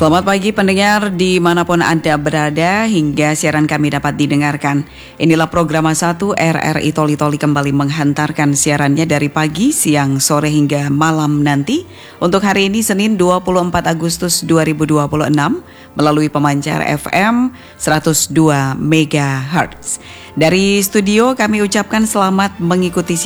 Selamat pagi pendengar dimanapun Anda berada hingga siaran kami dapat didengarkan. Inilah program 1 RRI Toli Toli kembali menghantarkan siarannya dari pagi, siang, sore hingga malam nanti. Untuk hari ini Senin 24 Agustus 2026 melalui pemancar FM 102 MHz. Dari studio kami ucapkan selamat mengikuti